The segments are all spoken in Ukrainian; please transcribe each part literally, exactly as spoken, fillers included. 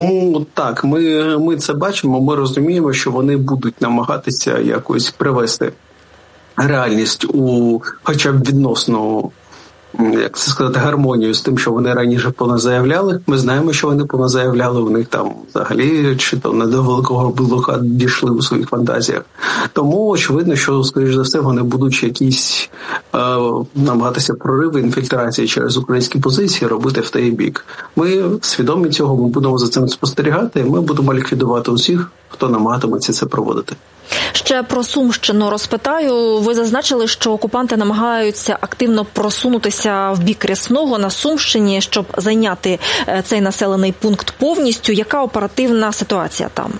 Ну, так, ми, ми це бачимо, ми розуміємо, що вони будуть намагатися якось привести реальність у хоча б відносно, як це сказати, гармонію з тим, що вони раніше поназаявляли. Ми знаємо, що вони поназаявляли, у них там взагалі чи то не до великого білуха дійшли у своїх фантазіях. Тому очевидно, що, скоріш за все, вони будуть якісь е, намагатися прориви, інфільтрації через українські позиції робити в той бік. Ми свідомі цього, ми будемо за цим спостерігати, ми будемо ліквідувати усіх, хто намагатиметься це проводити. Ще про Сумщину розпитаю. Ви зазначили, що окупанти намагаються активно просунутися в бік Рясного на Сумщині, щоб зайняти цей населений пункт повністю. Яка оперативна ситуація там?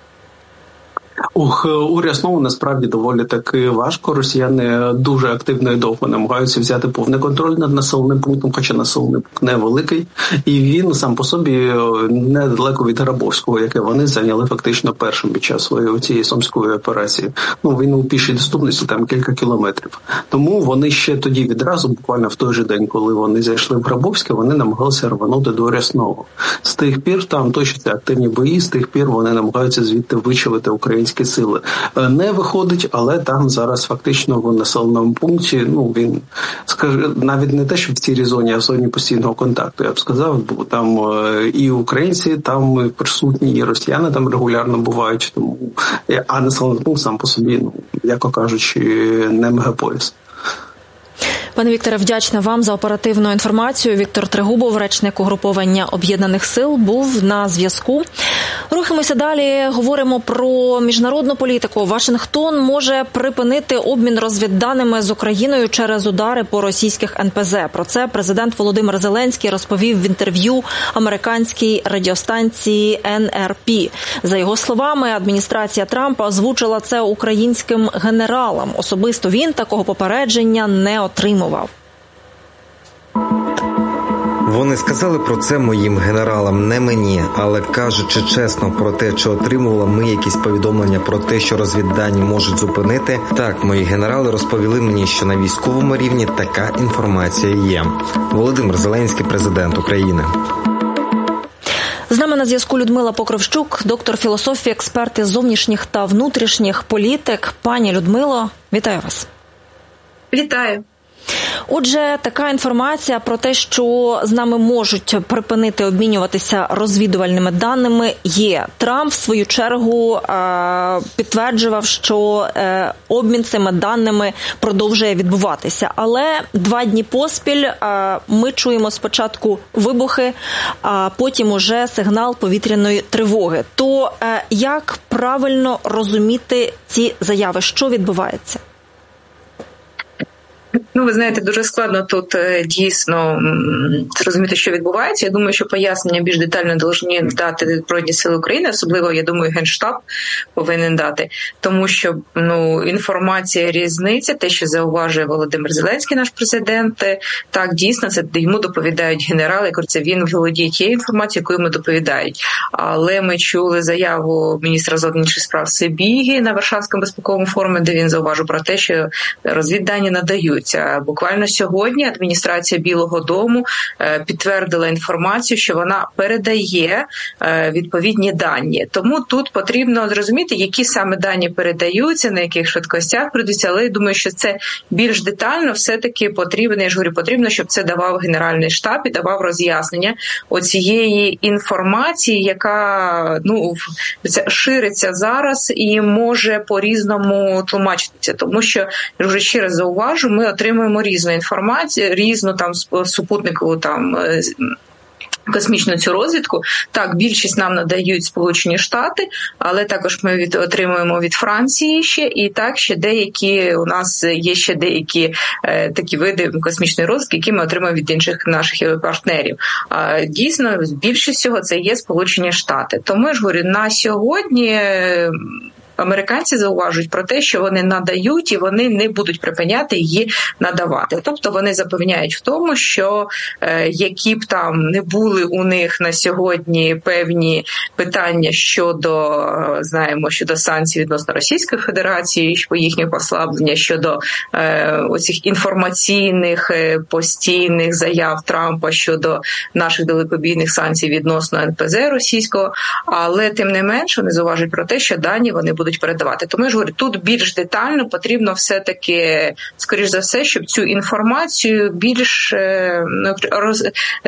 Ух, у Рясному насправді доволі таки важко. Росіяни дуже активно і довго намагаються взяти повний контроль над населеним пунктом, хоча населений пункт невеликий. І він сам по собі недалеко від Грабовського, яке вони зайняли фактично першим під час своєї цієї сумської операції. Ну, він у пішій доступності там кілька кілометрів. Тому вони ще тоді відразу, буквально в той же день, коли вони зайшли в Грабовське, вони намагалися рванути до Рясного. З тих пір там точаться активні бої, з тих пір вони намагаються звідти вичавити українські сили. Не виходить, але там зараз фактично в населеному пункті, ну, він, скажу, навіть не те, що в цій зоні, а в зоні постійного контакту, я б сказав, бо там і українці там присутні, і росіяни там регулярно бувають, тому, а населений пункт сам по собі, ну, яко кажучи, не мегаполіс. Пане Вікторе, вдячна вам за оперативну інформацію. Віктор Трегубов, речник угруповання Об'єднаних сил, був на зв'язку. Рухаємося далі. Говоримо про міжнародну політику. Вашингтон може припинити обмін розвідданими з Україною через удари по російських ен пе зет. Про це президент Володимир Зеленський розповів в інтерв'ю американській радіостанції ен ар пі. За його словами, адміністрація Трампа озвучила це українським генералам. Особисто він такого попередження не отримав. Вони сказали про це моїм генералам, не мені, але кажучи чесно про те, чи отримували ми якісь повідомлення про те, що розвіддані можуть зупинити, так, мої генерали розповіли мені, що на військовому рівні така інформація є. Володимир Зеленський, президент України. З нами на зв'язку Людмила Покровщук, доктор філософії, експерт із зовнішніх та внутрішніх політик. Пані Людмило, вітаю вас. Вітаю. Отже, така інформація про те, що з нами можуть припинити обмінюватися розвідувальними даними, є. Трамп, в свою чергу, підтверджував, що обмін цими даними продовжує відбуватися. Але два дні поспіль ми чуємо спочатку вибухи, а потім уже сигнал повітряної тривоги. То як правильно розуміти ці заяви? Що відбувається? Ну, ви знаєте, дуже складно тут дійсно зрозуміти, що відбувається. Я думаю, що пояснення більш детально повинні дати Збройні сили України, особливо, я думаю, Генштаб повинен дати, тому що, ну, інформація різниця, те, що зауважує Володимир Зеленський, наш президент, так, дійсно, це йому доповідають генерали, це він володіє тією інформацією, яку йому доповідають. Але ми чули заяву міністра зовнішніх справ Сибіги на Варшавському безпековому форумі, де він зауважив про те, що розвіддані надають. Буквально сьогодні адміністрація Білого дому підтвердила інформацію, що вона передає відповідні дані. Тому тут потрібно зрозуміти, які саме дані передаються, на яких швидкостях передаються, але я думаю, що це більш детально все-таки потрібно, я ж говорю, потрібно, щоб це давав Генеральний штаб і давав роз'яснення оцієї інформації, яка, ну, шириться зараз і може по-різному тлумачитися. Тому що, я вже ще раз зауважу, ми отримуємо різну інформацію, різну там супутникову там космічну цю розвідку. Так, більшість нам надають Сполучені Штати, але також ми від, отримуємо від Франції ще, і так ще деякі, у нас є ще деякі е, такі види космічної розвідки, які ми отримуємо від інших наших партнерів. А, дійсно, більшість цього це є Сполучені Штати. Тому, я ж говорю, на сьогодні американці зауважують про те, що вони надають і вони не будуть припиняти її надавати. Тобто вони запевняють в тому, що е, які б там не були у них на сьогодні певні питання щодо, е, знаємо, щодо санкцій відносно Російської Федерації, по їхнього послаблення, щодо е, оцих інформаційних е, постійних заяв Трампа щодо наших далекобійних санкцій відносно ен пе зет російського, але тим не менше вони зауважують про те, що дані вони будуть передавати. Тому я ж говорю, тут більш детально потрібно все-таки, скоріш за все, щоб цю інформацію більш роз,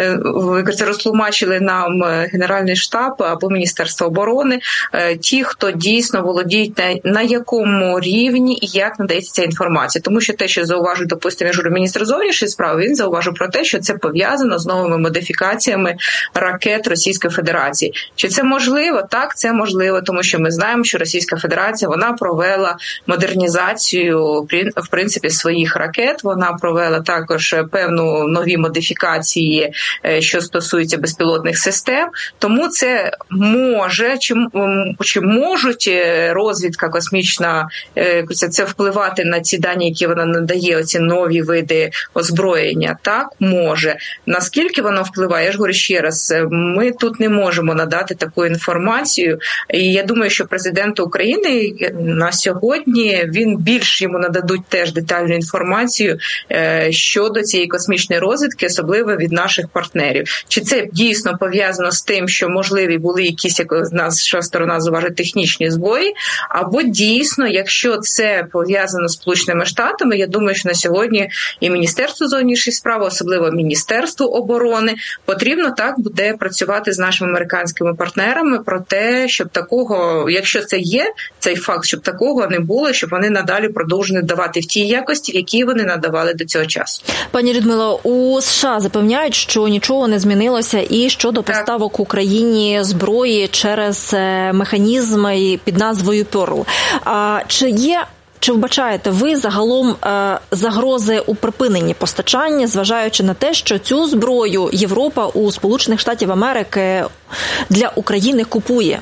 розтлумачили нам Генеральний штаб або Міністерство оборони, ті, хто дійсно володіють на, на якому рівні і як надається ця інформація. Тому що те, що зауважує, допустимо, я ж говорю, міністр зовнішніх справ, він зауважив про те, що це пов'язано з новими модифікаціями ракет Російської Федерації. Чи це можливо? Так, це можливо, тому що ми знаємо, що Російська Федерація, вона провела модернізацію, в принципі, своїх ракет, вона провела також певну нові модифікації, що стосуються безпілотних систем, тому це може, чи, чи можуть розвідка космічна, це, це впливати на ці дані, які вона надає, оці нові види озброєння? Так, може. Наскільки воно впливає? Я ж говорю ще раз, ми тут не можемо надати таку інформацію, і я думаю, що президенту України на сьогодні він більш йому нададуть теж детальну інформацію щодо цієї космічної розвідки, особливо від наших партнерів. Чи це дійсно пов'язано з тим, що можливі були якісь, як наша сторона зауважує, технічні збої, або дійсно, якщо це пов'язано з Сполученими Штатами, я думаю, що на сьогодні і Міністерство зовнішніх справ, особливо Міністерство оборони, потрібно так буде працювати з нашими американськими партнерами про те, щоб такого, якщо це є, цей факт, щоб такого не було, щоб вони надалі продовжували давати в тій якості, в якій вони надавали до цього часу. Пані Людмило, у США запевняють, що нічого не змінилося і щодо поставок так. Україні зброї через механізм під назвою Pearl. А чи є Чи вбачаєте ви загалом е, загрози у припиненні постачання, зважаючи на те, що цю зброю Європа у Сполучених Штатів Америки для України купує?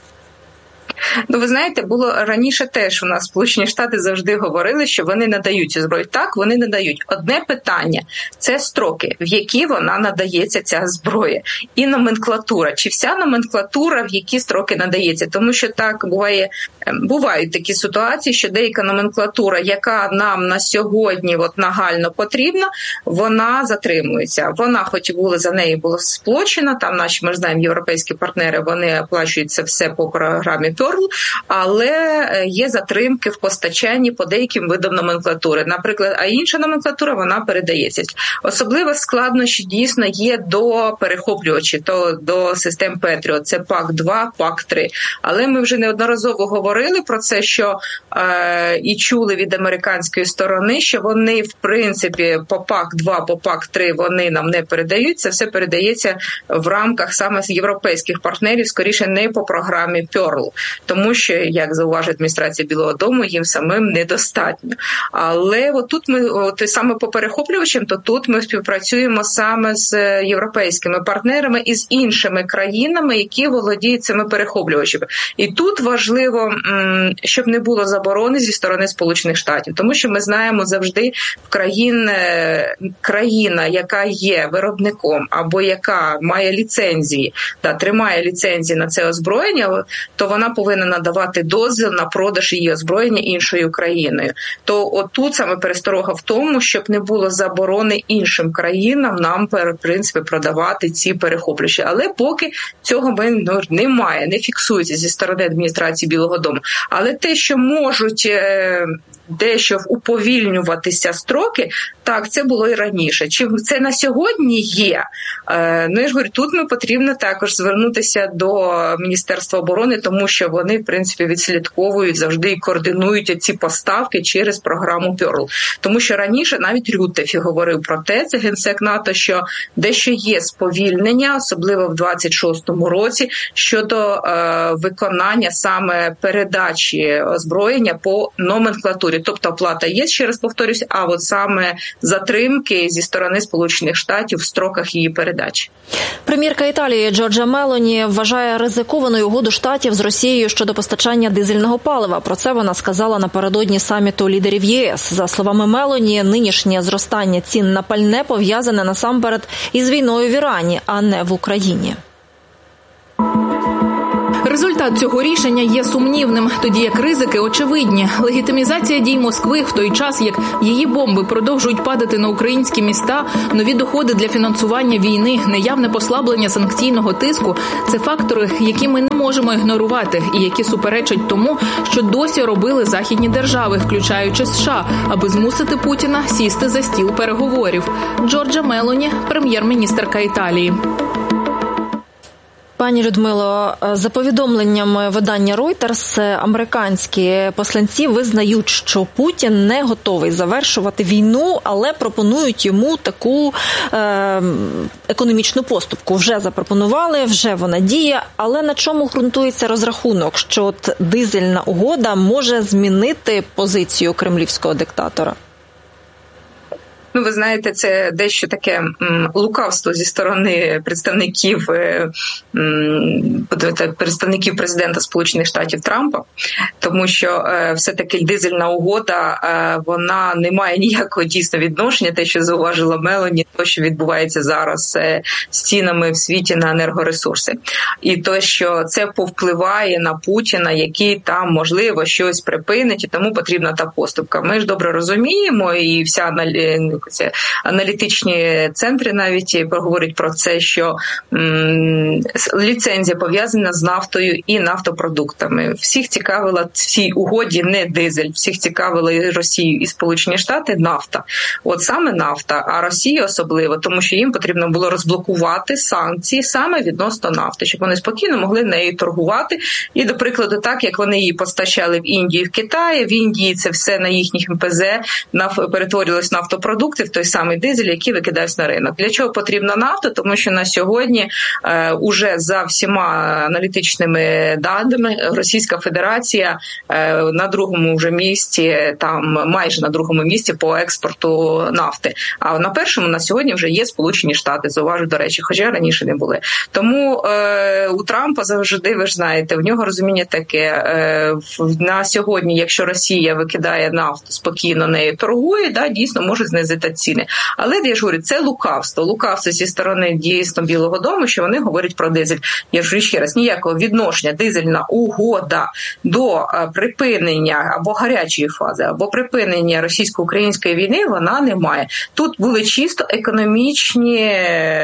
Ну, ви знаєте, було раніше теж у нас Сполучені Штати завжди говорили, що вони надають цю зброю. Так, вони надають. Одне питання – це строки, в які вона надається, ця зброя. І номенклатура. Чи вся номенклатура, в які строки надається? Тому що так, буває, бувають такі ситуації, що деяка номенклатура, яка нам на сьогодні от, нагально потрібна, вона затримується. Вона, хоч і було за неї було сплочена, там наші, ми знаємо, європейські партнери, вони оплачують це все по програмі Pearl, але є затримки в постачанні по деяким видам номенклатури. Наприклад, а інша номенклатура, вона передається. Особливо складнощі дійсно є до перехоплювачів, то до систем Петріот. Це пак два, пак три. Але ми вже неодноразово говорили про це, що е, і чули від американської сторони, що вони, в принципі, по пак два, по пак три вони нам не передають. Це все передається в рамках саме європейських партнерів, скоріше не по програмі Pearl. Тому що, як зауважує адміністрація Білого дому, їм самим недостатньо. Але от тут ми, от саме по перехоплювачам, то тут ми співпрацюємо саме з європейськими партнерами і з іншими країнами, які володіють цими перехоплювачами. І тут важливо, щоб не було заборони зі сторони Сполучених Штатів. Тому що ми знаємо завжди, в країн, країна, яка є виробником або яка має ліцензії, да, тримає ліцензії на це озброєння, то вона повинна надавати дозвіл на продаж її озброєння іншою країною. То отут саме пересторога в тому, щоб не було заборони іншим країнам нам, в принципі, продавати ці перехоплювачі. Але поки цього ну, немає, не фіксується зі сторони адміністрації Білого дому. Але те, що можуть е, дещо уповільнюватися строки, так, це було і раніше. Чи це на сьогодні є? Е, ну, я ж говорю, тут ми потрібно також звернутися до Міністерства оборони, тому що вони, в принципі, відслідковують завжди і координують ці поставки через програму Pearl. Тому що раніше навіть Рютте говорив про те, це генсек НАТО, що дещо є сповільнення, особливо в двадцять шостому році, щодо е, виконання саме передачі озброєння по номенклатурі. Тобто оплата є, ще раз повторюсь, а от саме затримки зі сторони Сполучених Штатів в строках її передачі. Прем'єрка Італії Джорджа Мелоні вважає ризикованою угоду Штатів з Росією щодо щодо постачання дизельного палива. Про це вона сказала напередодні саміту лідерів ЄС. За словами Мелоні, нинішнє зростання цін на пальне пов'язане насамперед із війною в Ірані, а не в Україні. Результат цього рішення є сумнівним, тоді як ризики очевидні. Легітимізація дій Москви в той час, як її бомби продовжують падати на українські міста, нові доходи для фінансування війни, неявне послаблення санкційного тиску – це фактори, які ми не можемо ігнорувати і які суперечать тому, що досі робили західні держави, включаючи США, аби змусити Путіна сісти за стіл переговорів. Джорджа Мелоні, прем'єр-міністерка Італії. Пані Людмило, за повідомленнями видання Reuters, американські посланці визнають, що Путін не готовий завершувати війну, але пропонують йому таку е, економічну поступку. Вже запропонували, вже вона діє, але на чому ґрунтується розрахунок, що от дизельна угода може змінити позицію кремлівського диктатора? Ну, ви знаєте, це дещо таке м, лукавство зі сторони представників м, представників президента Сполучених Штатів Трампа, тому що е, все-таки дизельна угода, е, вона не має ніякого дійсно відношення, те, що зауважила Мелоні, те, що відбувається зараз е, з цінами в світі на енергоресурси. І те, що це повпливає на Путіна, який там, можливо, щось припинить, і тому потрібна та поступка. Ми ж добре розуміємо, і вся аналітика, аналітичні центри навіть говорять про це, що м, ліцензія пов'язана з нафтою і нафтопродуктами. Всіх цікавила в цій угоді не дизель, всіх цікавила і Росію, і Сполучені Штати нафта. От саме нафта, а Росія особливо, тому що їм потрібно було розблокувати санкції саме відносно нафти, щоб вони спокійно могли нею торгувати. І, до прикладу, так, як вони її постачали в Індію, в Китаї, в Індії це все на їхніх ем пе зет перетворювалось в нафтопродукти, в той самий дизель, який викидався на ринок. Для чого потрібна нафта? Тому що на сьогодні е, уже за всіма аналітичними даними Російська Федерація е, на другому вже місці, там майже на другому місці по експорту нафти. А на першому на сьогодні вже є Сполучені Штати, зауважу, до речі, хоча раніше не були. Тому е, у Трампа завжди, ви ж знаєте, в нього розуміння таке, е, на сьогодні, якщо Росія викидає нафту, спокійно нею торгує, да, дійсно може знизити ціни. Але, я ж говорю, це лукавство. Лукавство зі сторони дійсно Білого дому, що вони говорять про дизель. Я ж ще раз, ніякого відношення дизельна угода до припинення або гарячої фази, або припинення російсько-української війни, вона не має. Тут були чисто економічні,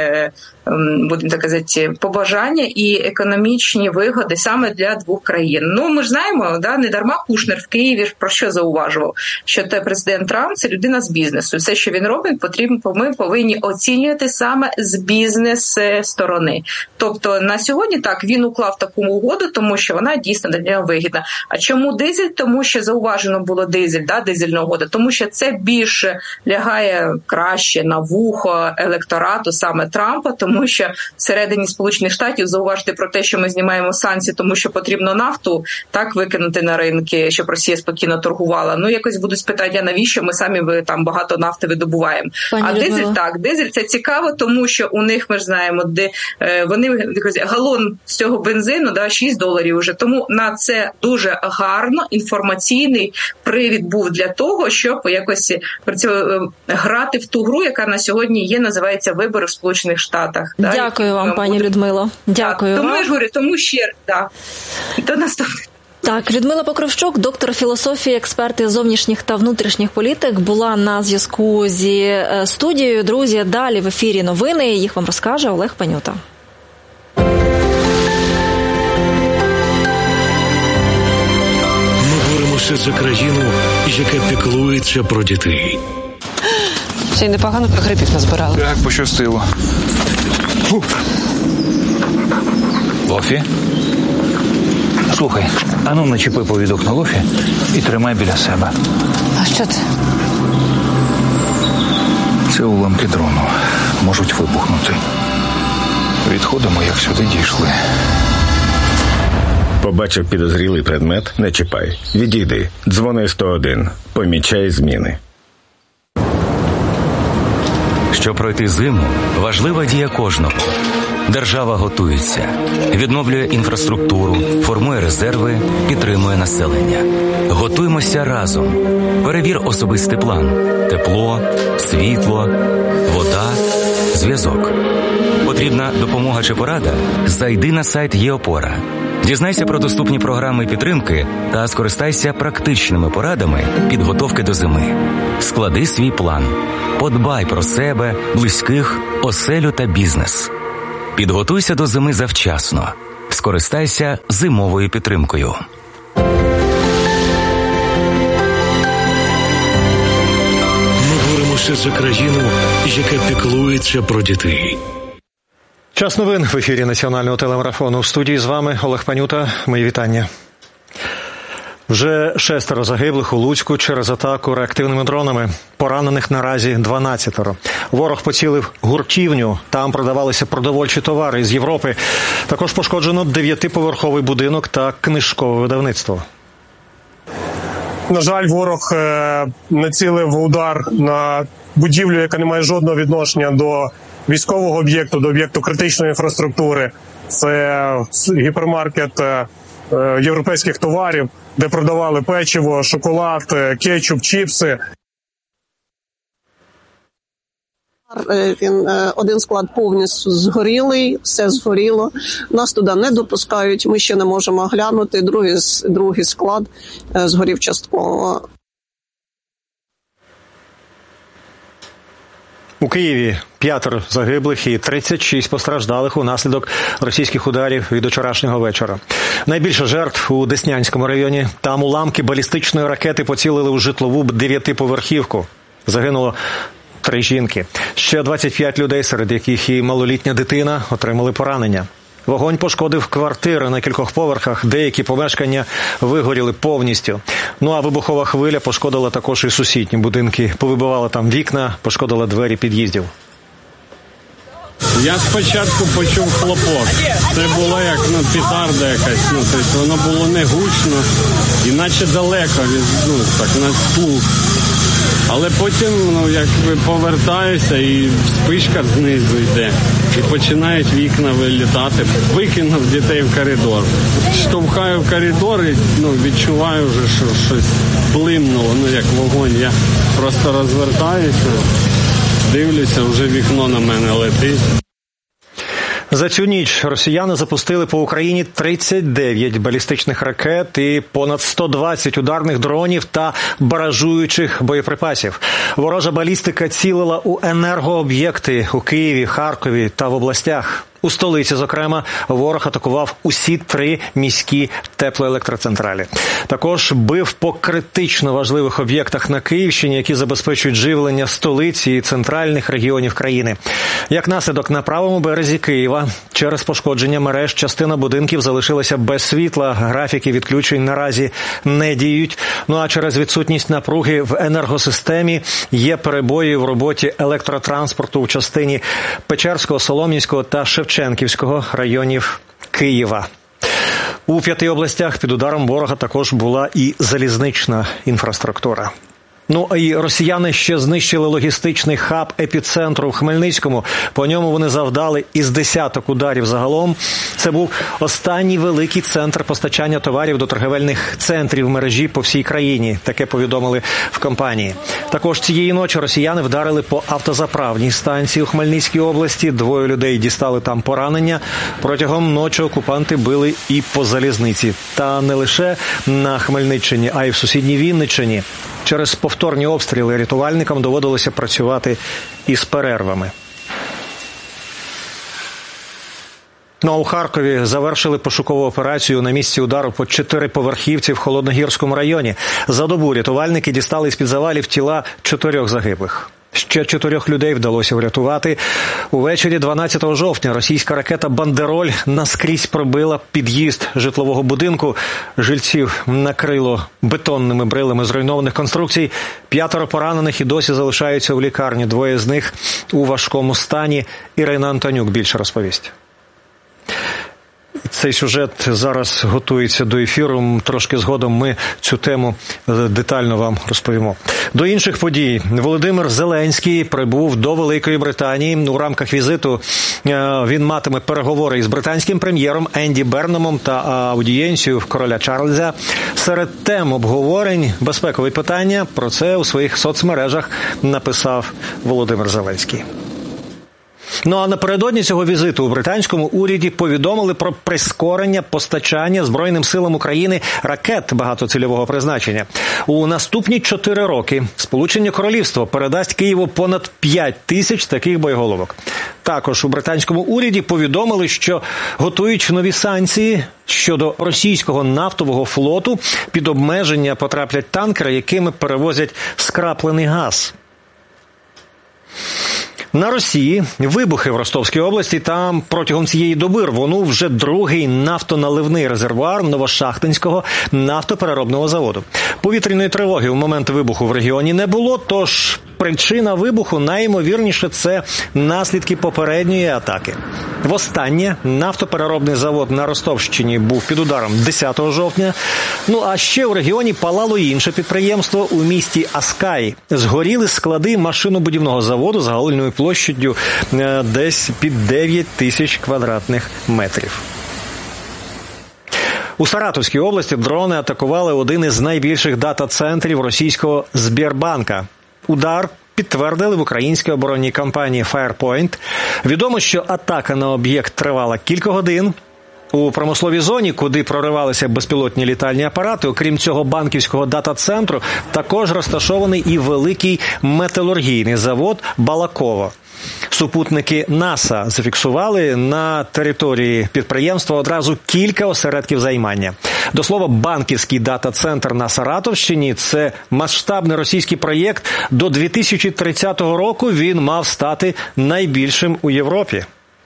будемо так казати, побажання і економічні вигоди саме для двох країн. Ну, ми ж знаємо, да, не дарма Кушнер в Києві про що зауважував, що те президент Трамп – це людина з бізнесу. Все, що він робить, потрібно, ми повинні оцінювати саме з бізнес-сторони. Тобто на сьогодні так, він уклав таку угоду, тому що вона дійсно для нього вигідна. А чому дизель? Тому що зауважено було дизель, да, дизельна угода, тому що це більше лягає краще на вухо електорату саме Трампа, тому що всередині Сполучених Штатів зауважити про те, що ми знімаємо санкції, тому що потрібно нафту так викинути на ринки, щоб Росія спокійно торгувала. Ну, якось будуть питання, навіщо ми самі там багато нафти видобуваємо. Пані а Людмила. Дизель так, дизель це цікаво, тому що у них, ми ж знаємо, де е, вони галон з цього бензину, да, шість доларів уже. Тому на це дуже гарно інформаційний привід був для того, щоб якось грати в ту гру, яка на сьогодні є, називається вибори в Сполучених Штатах. Дякую да, вам, пані Людмило. Дякую так, вам. Тому я ж говорю, тому ще да. До наступного. Так, Людмила Покровчук, доктор філософії, експерт із зовнішніх та внутрішніх політик, була на зв'язку зі студією. Друзі, далі в ефірі новини, їх вам розкаже Олег Панюта. Ми боремося за країну, яка піклується про дітей. Ще й непогано про грибів назбирали. Так, пощастило. Фу. Лофі? Слухай, ану начепи повідок на лофі і тримай біля себе. А що це? Це уламки дрону. Можуть вибухнути. Відходимо, як сюди дійшли. Побачив підозрілий предмет? Не чіпай. Відійди. Дзвони сто один. Помічай зміни. Щоб пройти зиму, важлива дія кожного. Держава готується, відновлює інфраструктуру, формує резерви, підтримує населення. Готуємося разом. Перевір особистий план. Тепло, світло, вода, зв'язок. Потрібна допомога чи порада? Зайди на сайт ЄОпора. Дізнайся про доступні програми підтримки та скористайся практичними порадами підготовки до зими. Склади свій план. Подбай про себе, близьких, оселю та бізнес. Підготуйся до зими завчасно. Скористайся зимовою підтримкою. Ми боремося за країну, яка піклується про дітей. Час новин в ефірі національного телемарафону. В студії з вами Олег Панюта. Мої вітання. Вже шестеро загиблих у Луцьку через атаку реактивними дронами. Поранених наразі дванадцятеро. Ворог поцілив гуртівню. Там продавалися продовольчі товари з Європи. Також пошкоджено дев'ятиповерховий будинок та книжкове видавництво. На жаль, ворог націлив удар на будівлю, яка не має жодного відношення до військового об'єкту, до об'єкту критичної інфраструктури. Це гіпермаркет європейських товарів, де продавали печиво, шоколад, кетчуп, чіпси. Він, один склад повністю згорілий, все згоріло. Нас туди не допускають, ми ще не можемо глянути. Другий, другий склад згорів частково. У Києві п'ятеро загиблих і тридцять шість постраждалих унаслідок російських ударів від вчорашнього вечора. Найбільше жертв у Деснянському районі. Там уламки балістичної ракети поцілили у житлову дев'ятиповерхівку. Загинуло три жінки. Ще двадцять п'ять людей, серед яких і малолітня дитина, отримали поранення. Вогонь пошкодив квартири на кількох поверхах, деякі помешкання вигоріли повністю. Ну а вибухова хвиля пошкодила також і сусідні будинки. Повибивала там вікна, пошкодила двері під'їздів. Я спочатку почув хлопок. Це було як ну, петарда якась. Ну, тобто воно було не гучно, іначе далеко, від, ну, так, на слух. Але потім, ну, якби повертаюся і спишка знизу йде. І починають вікна вилітати. Викинув дітей в коридор. Штовхаю в коридор і ну, відчуваю вже, що щось блимнуло, ну як вогонь. Я просто розвертаюся, дивлюся, вже вікно на мене летить. За цю ніч росіяни запустили по Україні тридцять дев'ять балістичних ракет і понад сто двадцять ударних дронів та баражуючих боєприпасів. Ворожа балістика цілила у енергооб'єкти у Києві, Харкові та в областях. У столиці, зокрема, ворог атакував усі три міські теплоелектроцентралі. Також бив по критично важливих об'єктах на Київщині, які забезпечують живлення столиці і центральних регіонів країни. Як наслідок, на правому березі Києва через пошкодження мереж частина будинків залишилася без світла, графіки відключень наразі не діють. Ну а через відсутність напруги в енергосистемі є перебої в роботі електротранспорту в частині Печерського, Солом'янського та Шевченківського районів Києва. У п'яти областях під ударом ворога також була і залізнична інфраструктура. Ну, і росіяни ще знищили логістичний хаб епіцентру в Хмельницькому. По ньому вони завдали із десяток ударів загалом. Це був останній великий центр постачання товарів до торгівельних центрів мережі по всій країні. Таке повідомили в компанії. Також цієї ночі росіяни вдарили по автозаправній станції у Хмельницькій області. Двоє людей дістали там поранення. Протягом ночі окупанти били і по залізниці. Та не лише на Хмельниччині, а й в сусідній Вінниччині. Через повторні обстріли рятувальникам доводилося працювати із перервами. Ну а у Харкові завершили пошукову операцію на місці удару по чотириповерхівці в Холодногірському районі. За добу рятувальники дістали з-під завалів тіла чотирьох загиблих. Ще чотирьох людей вдалося врятувати. Увечері дванадцятого жовтня російська ракета «Бандероль» наскрізь пробила під'їзд житлового будинку. Жильців накрило бетонними брилами зруйнованих конструкцій. П'ятеро поранених і досі залишаються в лікарні. Двоє з них у важкому стані. Ірина Антонюк більше розповість. Цей сюжет зараз готується до ефіру. Трошки згодом ми цю тему детально вам розповімо. До інших подій. Володимир Зеленський прибув до Великої Британії. У рамках візиту він матиме переговори із британським прем'єром Енді Берномом та аудієнцією короля Чарльза. Серед тем обговорень безпекові питання. Про це у своїх соцмережах написав Володимир Зеленський. Ну а напередодні цього візиту у британському уряді повідомили про прискорення постачання Збройним силам України ракет багатоцільового призначення. У наступні чотири роки Сполучене Королівство передасть Києву понад п'ять тисяч таких боєголовок. Також у британському уряді повідомили, що готують нові санкції щодо російського нафтового флоту. Під обмеження потраплять танкери, якими перевозять скраплений газ. На Росії вибухи в Ростовській області. Там протягом цієї доби рвонув вже другий нафтоналивний резервуар Новошахтинського нафтопереробного заводу. Повітряної тривоги в момент вибуху в регіоні не було, тож причина вибуху найімовірніше це наслідки попередньої атаки. Востаннє нафтопереробний завод на Ростовщині був під ударом десятого жовтня. Ну а ще у регіоні палало інше підприємство у місті Аскаї. Згоріли склади машинобудівного заводу загальною площаддю десь під дев'ять тисяч квадратних метрів. У Саратовській області дрони атакували один із найбільших дата-центрів російського Сбербанка. Удар підтвердили в українській оборонній компанії Firepoint. Відомо, що атака на об'єкт тривала кілька годин. У промисловій зоні, куди проривалися безпілотні літальні апарати, окрім цього банківського дата-центру, також розташований і великий металургійний завод «Балаково». Супутники НАСА зафіксували на території підприємства одразу кілька осередків займання. До слова, банківський дата-центр на Саратовщині – це масштабний російський проєкт. До дві тисячі тридцятого року він мав стати найбільшим у Європі.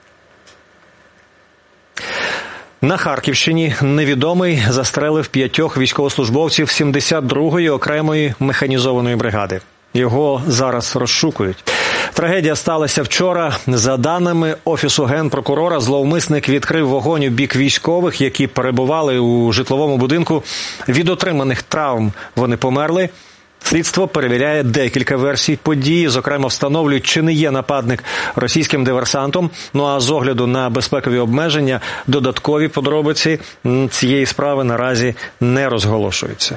На Харківщині невідомий застрелив п'ятьох військовослужбовців сімдесят другої окремої механізованої бригади. Його зараз розшукують. Трагедія сталася вчора. За даними Офісу Генпрокурора, зловмисник відкрив вогонь у бік військових, які перебували у житловому будинку. Від отриманих травм вони померли. Слідство перевіряє декілька версій події, зокрема встановлюють, чи не є нападник російським диверсантом. Ну а з огляду на безпекові обмеження додаткові подробиці цієї справи наразі не розголошуються.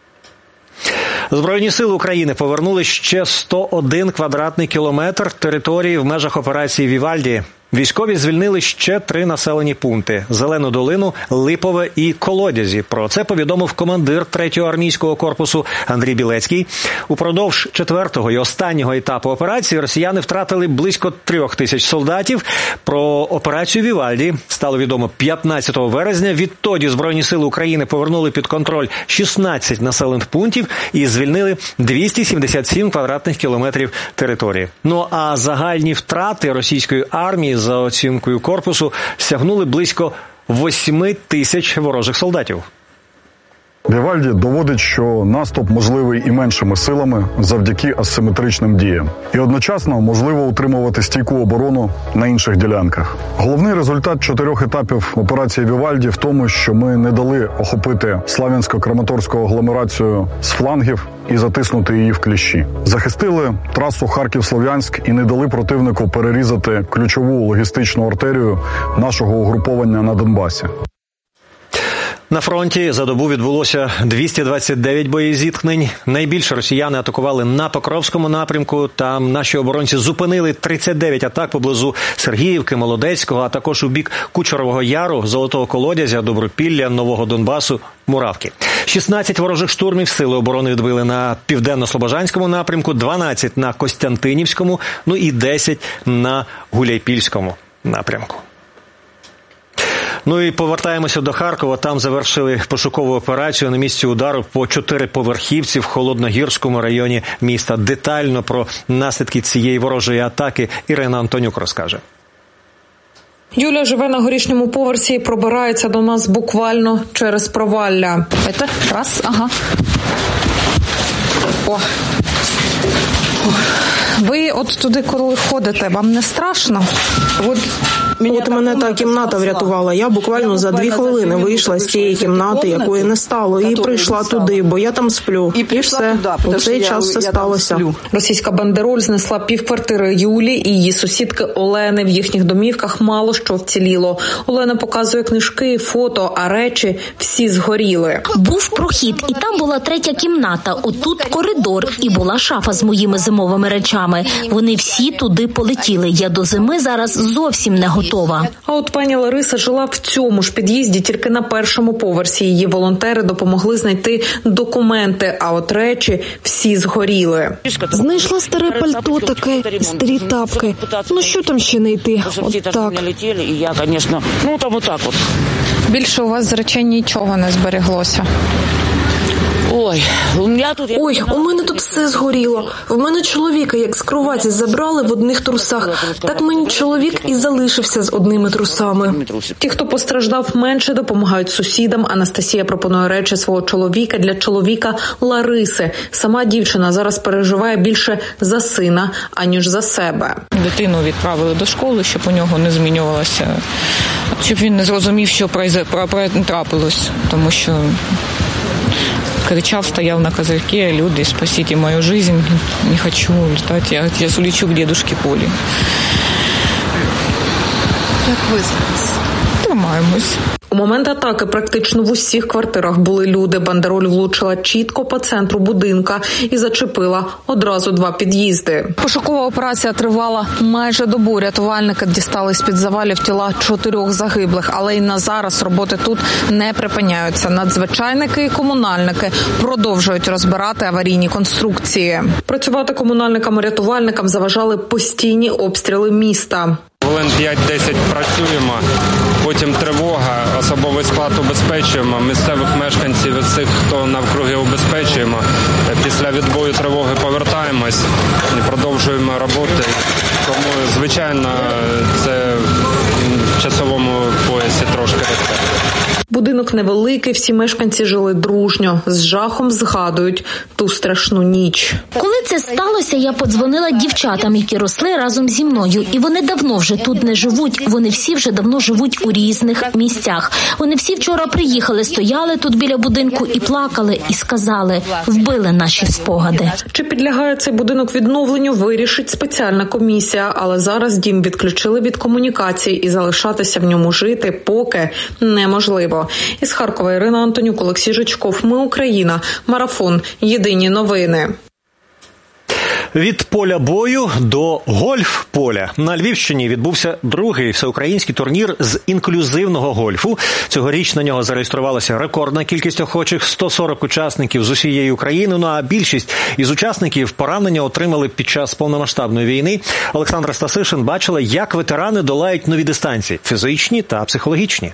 Збройні сили України повернули ще сто один квадратний кілометр території в межах операції «Вівальді». Військові звільнили ще три населені пункти – Зелену долину, Липове і Колодязі. Про це повідомив командир третього армійського корпусу Андрій Білецький. Упродовж четвертого і останнього етапу операції росіяни втратили близько трьох тисяч солдатів. Про операцію «Вівальді» стало відомо п'ятнадцятого березня. Відтоді Збройні сили України повернули під контроль шістнадцять населених пунктів і звільнили двісті сімдесят сім квадратних кілометрів території. Ну а загальні втрати російської армії за оцінкою корпусу сягнули близько восьми тисяч ворожих солдатів. Вівальді доводить, що наступ можливий і меншими силами завдяки асиметричним діям. І одночасно можливо утримувати стійку оборону на інших ділянках. Головний результат чотирьох етапів операції Вівальді в тому, що ми не дали охопити Слав'янсько-Краматорську агломерацію з флангів і затиснути її в кліщі. Захистили трасу Харків-Слов'янськ і не дали противнику перерізати ключову логістичну артерію нашого угруповання на Донбасі. На фронті за добу відбулося двісті двадцять дев'ять боєзіткнень. Найбільше росіяни атакували на Покровському напрямку. Там наші оборонці зупинили тридцять дев'ять атак поблизу Сергіївки, Молодецького, а також у бік Кучерового Яру, Золотого Колодязя, Добропілля, Нового Донбасу, Муравки. шістнадцять ворожих штурмів сили оборони відбили на Південно-Слобожанському напрямку, дванадцять на Костянтинівському, ну і десять на Гуляйпільському напрямку. Ну і повертаємося до Харкова. Там завершили пошукову операцію на місці удару по чотириповерхівці в Холодногірському районі міста. Детально про наслідки цієї ворожої атаки Ірина Антонюк розкаже. Юля живе на горішньому поверсі і пробирається до нас буквально через провалля. Це раз, ага. О. Ви от туди, коли ходите, вам не страшно? От От мене та кімната врятувала. Я буквально за дві хвилини вийшла з цієї кімнати, якої не стало, і прийшла туди, бо я там сплю. І все. У цей час все сталося. Російська бандероль знесла півквартири Юлі і її сусідки Олени. В їхніх домівках мало що вціліло. Олена показує книжки, фото, а речі всі згоріли. Був прохід, і там була третя кімната. Отут коридор, і була шафа з моїми зимовими речами. Вони всі туди полетіли. Я до зими зараз зовсім не готова. А от пані Лариса жила в цьому ж під'їзді, тільки на першому поверсі. Її волонтери допомогли знайти документи, а от речі всі згоріли. Знайшла старе пальто таке, старі тапки. Ну що там ще знайти? От так. Ну там отак от. Більше у вас з речей нічого не збереглося. Ой, у мене тут... Ой, у мене тут все згоріло. В мене чоловіка, як з кроваті, забрали в одних трусах. Так мені чоловік і залишився з одними трусами. Ті, хто постраждав менше, допомагають сусідам. Анастасія пропонує речі свого чоловіка для чоловіка Лариси. Сама дівчина зараз переживає більше за сина, аніж за себе. Дитину відправили до школи, щоб у нього не змінювалося, щоб він не зрозумів, що трапилось, тому що кричав, стоял на козырьке: люди, спасите мою жизнь, не хочу летать, я сейчас улечу к дедушке Поле. Як ви зараз? Тримаємось. У момент атаки практично в усіх квартирах були люди. Бандероль влучила чітко по центру будинка і зачепила одразу два під'їзди. Пошукова операція тривала майже добу. Рятувальники дістали з-під завалів тіла чотирьох загиблих. Але й на зараз роботи тут не припиняються. Надзвичайники і комунальники продовжують розбирати аварійні конструкції. Працювати комунальникам-рятувальникам заважали постійні обстріли міста. Хвилин п'ять-десять працюємо, потім тривога, особовий склад убезпечуємо, місцевих мешканців і всіх, хто навкруги убезпечуємо. Після відбою тривоги повертаємось і продовжуємо роботи. Тому, звичайно, це в часовому поясі трошки росте. Будинок невеликий, всі мешканці жили дружньо. З жахом згадують ту страшну ніч. Коли це сталося, я подзвонила дівчатам, які росли разом зі мною. І вони давно вже тут не живуть. Вони всі вже давно живуть у різних місцях. Вони всі вчора приїхали, стояли тут біля будинку і плакали, і сказали: вбили наші спогади. Чи підлягає цей будинок відновленню, вирішить спеціальна комісія. Але зараз дім відключили від комунікації і залишатися в ньому жити поки неможливо. Із Харкова Ірина Антонюк, Олексій Жичков. Ми Україна. Марафон. Єдині новини. Від поля бою до гольф-поля. На Львівщині відбувся другий всеукраїнський турнір з інклюзивного гольфу. Цьогоріч на нього зареєструвалася рекордна кількість охочих – сто сорок учасників з усієї України. Ну а більшість із учасників поранення отримали під час повномасштабної війни. Олександра Стасишин бачила, як ветерани долають нові дистанції – фізичні та психологічні.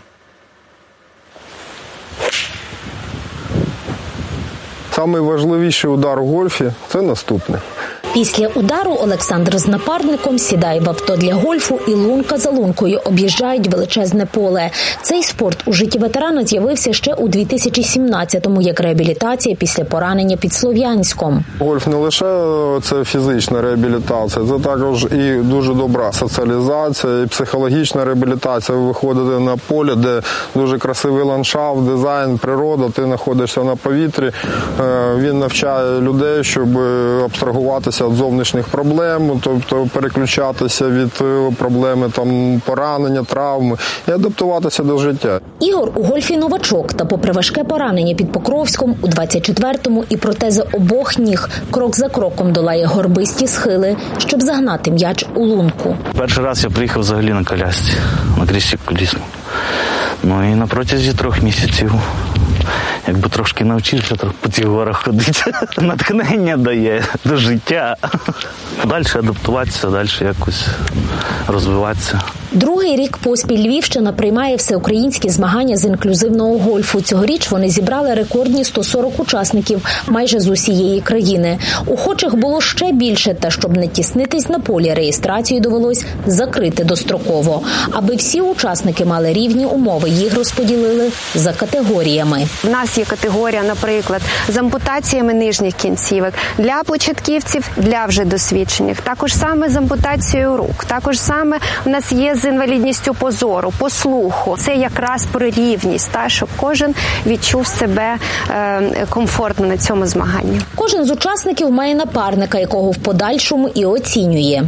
Найважливіший удар у гольфі – це наступне. Після удару Олександр з напарником сідає в авто для гольфу і лунка за лункою об'їжджають величезне поле. Цей спорт у житті ветерана з'явився ще у дві тисячі сімнадцятому як реабілітація після поранення під Слов'янськом. Гольф не лише це фізична реабілітація, це також і дуже добра соціалізація, і психологічна реабілітація. Ви виходите на поле, де дуже красивий ландшафт, дизайн, природа, ти знаходишся на повітрі. Він навчає людей, щоб абстрагуватися від зовнішніх проблем, тобто переключатися від проблеми там поранення, травми і адаптуватися до життя. Ігор у гольфі новачок, та попри важке поранення під Покровськом у двадцять четвертому і протези обох ніг крок за кроком долає горбисті схили, щоб загнати м'яч у лунку. Перший раз я приїхав взагалі на колясці, на кріслі колісному. Ну і на протязі трьох місяців якби трошки навчився по цих горах ходити. Натхнення дає до життя. Далі адаптуватися, далі якось розвиватися. Другий рік поспіль Львівщина приймає всеукраїнські змагання з інклюзивного гольфу. Цьогоріч вони зібрали рекордні сто сорок учасників майже з усієї країни. Охочих було ще більше, та щоб не тіснитись на полі, реєстрацію довелось закрити достроково. Аби всі учасники мали рівні умови, їх розподілили за категоріями. У нас є категорія, наприклад, з ампутаціями нижніх кінцівок, для початківців, для вже досвідчених. Також саме з ампутацією рук. Також саме у нас є з інвалідністю по зору, по слуху. Це якраз про рівність, та, щоб кожен відчув себе е, комфортно на цьому змаганні. Кожен з учасників має напарника, якого в подальшому і оцінює.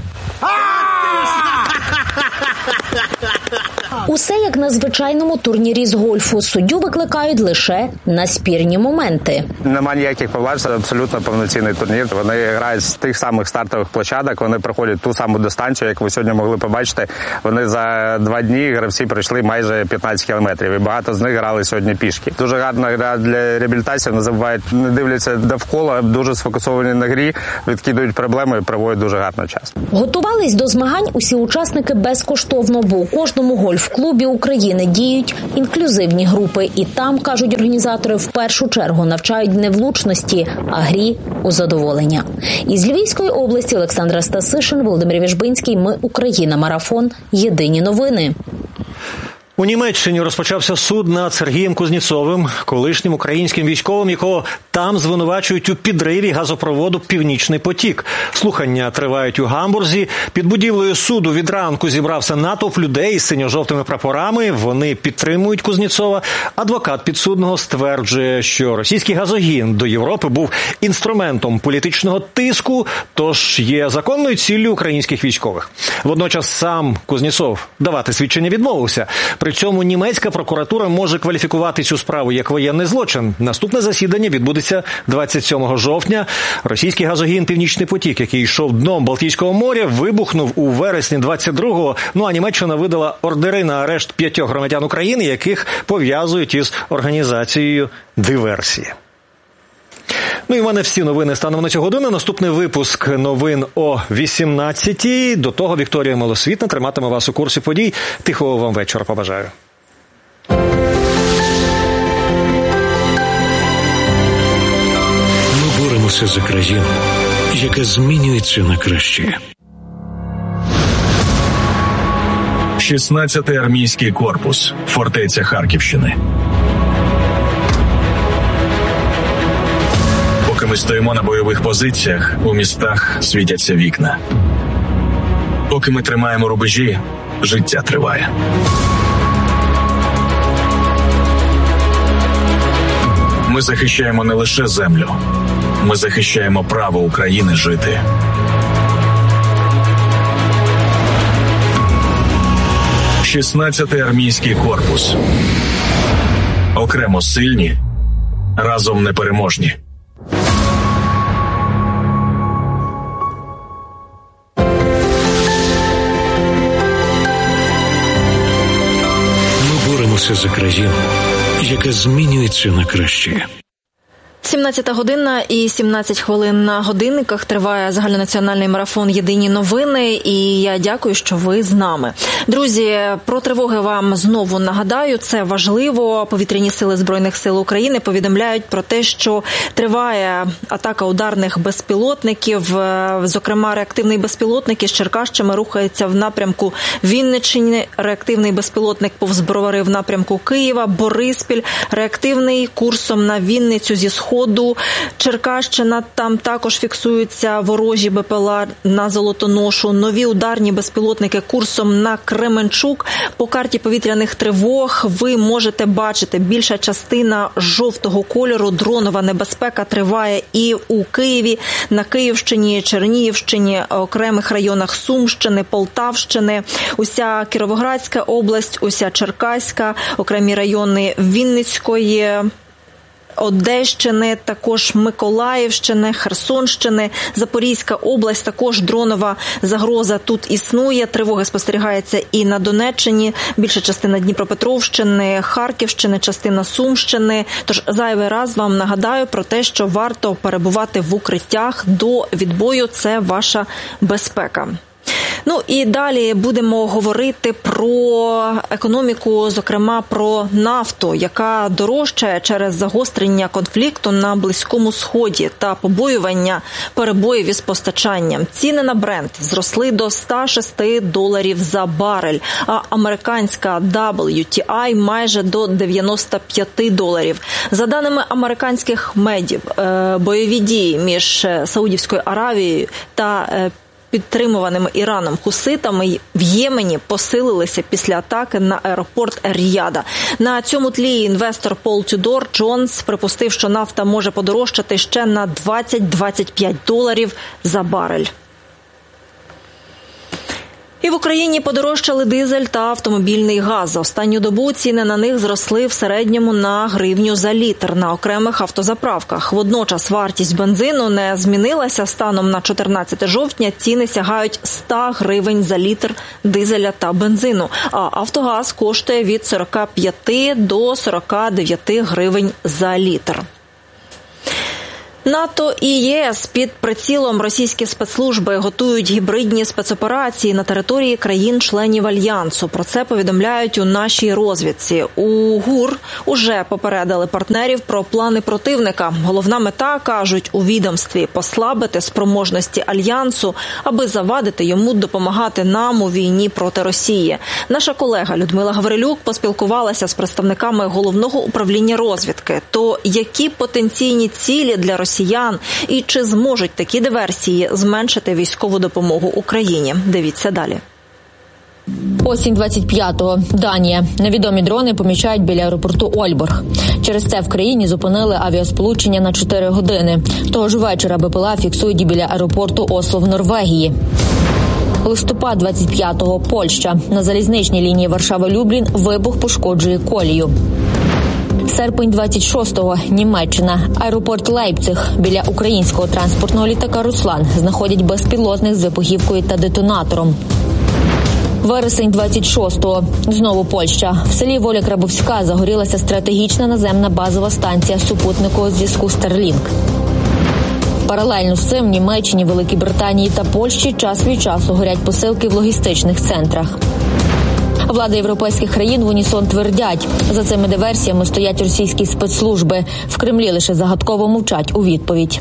Усе як на звичайному турнірі з гольфу. Суддю викликають лише на спірні моменти. Нема ніяких поваж, це абсолютно повноцінний турнір. Вони грають з тих самих стартових площадок, вони проходять ту саму дистанцію, як ви сьогодні могли побачити. Вони за два дні гравці пройшли майже п'ятнадцять кілометрів, і багато з них грали сьогодні пішки. Дуже гарна гра для реабілітації, не забувають, не дивляться довкола, дуже сфокусовані на грі, відкидують проблеми і проводять дуже гарний час. Готувались до змагань усі учасники безкоштовно, бо у кожному гольф-клубі України діють інклюзивні групи. І там, кажуть організатори, в першу чергу навчають не влучності, а грі у задоволення. Із Львівської області Олександра Стасишин, Володимир Віжбинський. Ми Україна. Марафон. Єдині новини. У Німеччині розпочався суд над Сергієм Кузнєцовим, колишнім українським військовим, якого там звинувачують у підриві газопроводу «Північний потік». Слухання тривають у Гамбурзі. Під будівлею суду від ранку зібрався натовп людей з синьо-жовтими прапорами. Вони підтримують Кузнєцова. Адвокат підсудного стверджує, що російський газогін до Європи був інструментом політичного тиску, тож є законною ціллю українських військових. Водночас сам Кузнєцов давати свідчення відмовився. При цьому німецька прокуратура може кваліфікувати цю справу як воєнний злочин. Наступне засідання відбудеться двадцять сьомого жовтня. Російський газогін «Північний потік», який йшов дном Балтійського моря, вибухнув у вересні двадцять другого. Ну а Німеччина видала ордери на арешт п'ятьох громадян України, яких пов'язують із організацією диверсії. Ну і в мене всі новини станом на цю годину. Наступний випуск новин о вісімнадцятій. До того Вікторія Малосвітна триматиме вас у курсі подій. Тихого вам вечора побажаю. Ми боремося за країну, яка змінюється на краще. шістнадцятий армійський корпус. Фортеця Харківщини. Поки ми стоїмо на бойових позиціях, у містах світяться вікна. Поки ми тримаємо рубежі, життя триває. Ми захищаємо не лише землю, ми захищаємо право України жити. шістнадцятий армійський корпус. Окремо сильні, разом непереможні. Боремося за країну, яка змінюється на краще. сімнадцята година і сімнадцять хвилин на годинниках триває загальнонаціональний марафон «Єдині новини», і я дякую, що ви з нами. Друзі, про тривоги вам знову нагадаю, це важливо. Повітряні сили Збройних сил України повідомляють про те, що триває атака ударних безпілотників, зокрема реактивний безпілотник із Черкащини рухається в напрямку Вінниччини, реактивний безпілотник повз Бровари в напрямку Києва, Бориспіль, реактивний курсом на Вінницю зі сходу. Черкащина, там також фіксуються ворожі БПЛА на Золотоношу, нові ударні безпілотники курсом на Кременчук. По карті повітряних тривог ви можете бачити, більша частина жовтого кольору, дронова небезпека триває і у Києві, на Київщині, Чернігівщині, окремих районах Сумщини, Полтавщини, уся Кіровоградська область, уся Черкаська, окремі райони Вінницької, Одещини, також Миколаївщини, Херсонщини, Запорізька область, також дронова загроза тут існує. Тривоги спостерігаються і на Донеччині, більша частина Дніпропетровщини, Харківщини, частина Сумщини. Тож зайвий раз вам нагадаю про те, що варто перебувати в укриттях до відбою, це ваша безпека. Ну і далі будемо говорити про економіку, зокрема про нафту, яка дорожчає через загострення конфлікту на Близькому Сході та побоювання перебоїв із постачанням. Ціни на Брент зросли до сто шість доларів за барель, а американська дабл ю ті ай майже до дев'яносто п'ять доларів. За даними американських медіа, бойові дії між Саудівською Аравією та підтримуваними Іраном хуситами в Ємені посилилися після атаки на аеропорт Ер-Ріяда. На цьому тлі інвестор Пол Тюдор Джонс припустив, що нафта може подорожчати ще на двадцять - двадцять п'ять доларів за барель. І в Україні подорожчали дизель та автомобільний газ. За останню добу ціни на них зросли в середньому на гривню за літр на окремих автозаправках. Водночас вартість бензину не змінилася. Станом на чотирнадцяте жовтня ціни сягають сто гривень за літр дизеля та бензину, а автогаз коштує від сорок п'ять до сорока дев'яти гривень за літр. НАТО і ЄС під прицілом російські спецслужби готують гібридні спецоперації на території країн-членів Альянсу. Про це повідомляють у нашій розвідці. У ГУР уже попередили партнерів про плани противника. Головна мета, кажуть у відомстві, послабити спроможності Альянсу, аби завадити йому допомагати нам у війні проти Росії. Наша колега Людмила Гаврилюк поспілкувалася з представниками Головного управління розвідки. То які потенційні цілі для Росії росіян і чи зможуть такі диверсії зменшити військову допомогу Україні? Дивіться далі. Осінь двадцять п'ятого. Данія. Невідомі дрони помічають біля аеропорту Ольборг. Через це в країні зупинили авіасполучення на чотири години. Того ж вечора БПЛА фіксують і біля аеропорту Осло в Норвегії. Листопад двадцять п'ятого. Польща. На залізничній лінії Варшава-Люблін вибух пошкоджує колію. Серпень двадцять шостого. Німеччина. Аеропорт Лейпциг. Біля українського транспортного літака «Руслан» знаходять безпілотник з вибухівкою та детонатором. Вересень двадцять шостого. Знову Польща. В селі Воля Крабовська загорілася стратегічна наземна базова станція супутникового зв'язку Starlink. Паралельно з цим в Німеччині, Великій Британії та Польщі час від часу горять посилки в логістичних центрах. Влади європейських країн в унісон твердять, за цими диверсіями стоять російські спецслужби. В Кремлі лише загадково мовчать у відповідь.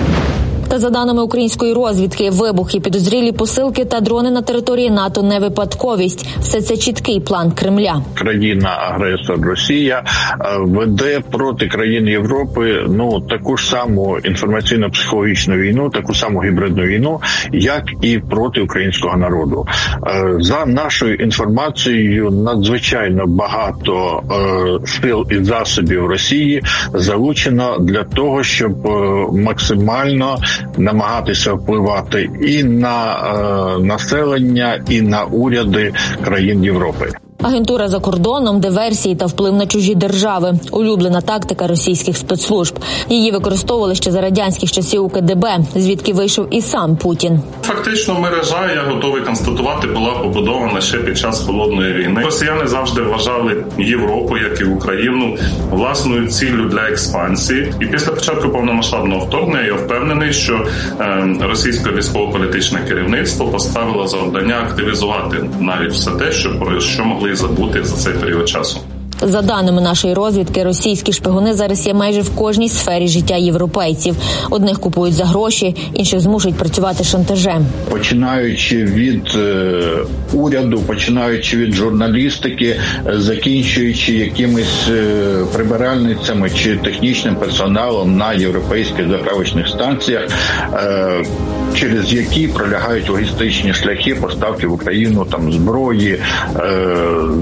Та за даними української розвідки, вибухи, підозрілі посилки та дрони на території НАТО не випадковість. Все це чіткий план Кремля. Країна-агресор Росія веде проти країн Європи ну таку ж саму інформаційно-психологічну війну, таку саму гібридну війну, як і проти українського народу. За нашою інформацією, надзвичайно багато сил і засобів Росії залучено для того, щоб максимально намагатися впливати і на е, населення, і на уряди країн Європи. Агентура за кордоном, диверсії та вплив на чужі держави – улюблена тактика російських спецслужб. Її використовували ще за радянських часів у ка де бе, звідки вийшов і сам Путін. Фактично мережа, я готовий констатувати, була побудована ще під час Холодної війни. Росіяни завжди вважали Європу, як і Україну, власною ціллю для експансії. І після початку повномасштабного вторгнення я впевнений, що е, російське військово-політичне керівництво поставило завдання активізувати навіть все те, що, про що могли забути за цей період часу. За даними нашої розвідки, російські шпигуни зараз є майже в кожній сфері життя європейців. Одних купують за гроші, інших змушують працювати шантажем. Починаючи від е, уряду, починаючи від журналістики, закінчуючи якимись е, прибиральницями чи технічним персоналом на європейських заправочних станціях, е, через які пролягають логістичні шляхи поставки в Україну там зброї, е,